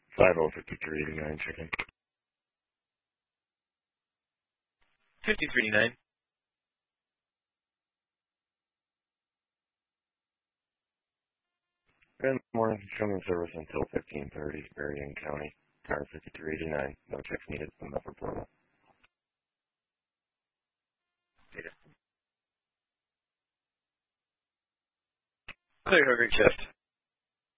505389 chicken. 5389. Good morning. Showman service until 1530, Berrien County. Car 5389. No checks needed from Upper Portal. Clear, have a great shift.